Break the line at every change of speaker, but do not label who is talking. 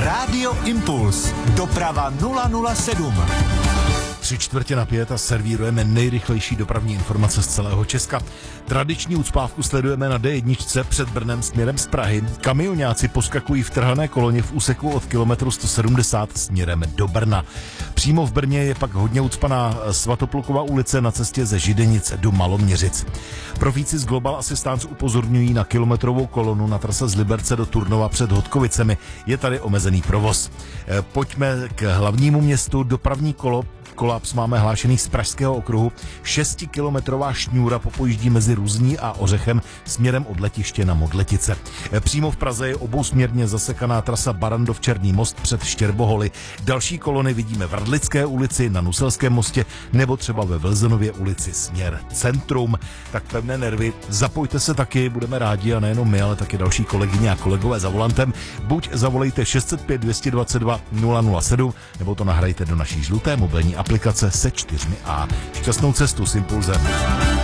Rádio Impuls. Doprava 007.
3:45 a servírujeme nejrychlejší dopravní informace z celého Česka. Tradiční ucpávku sledujeme na D1 před Brnem směrem z Prahy. Kamioňáci poskakují v trhané koloně v úseku od kilometru 170 směrem do Brna. Přímo v Brně je pak hodně ucpaná Svatoplukova ulice na cestě ze Židenic do Maloměřic. Profíci z Global Assistance upozorňují na kilometrovou kolonu na trase z Liberce do Turnova před Hodkovicemi. Je tady omezený provoz. Pojďme k hlavnímu městu. Dopravní kolaps máme hlášený z Pražského okruhu. 6kilometrová šňůra popojíždí mezi Ruzní a Ořechem směrem od letiště na Modletice. Přímo v Praze je obousměrně zasekaná trasa Barandov Černý most před Štěrboholy. Další kolony vidíme v Radlické ulici, na Nuselském mostě nebo třeba ve Vilzenově ulici směr centrum. Tak pevné nervy, zapojte se taky, budeme rádi a nejenom my, ale taky další kolegyně a kolegové za volantem. Buď zavolejte 605 222 007 nebo to nahrajte do naší žluté mobilní aplikace se 4A. Šťastnou cestu s Impulzem.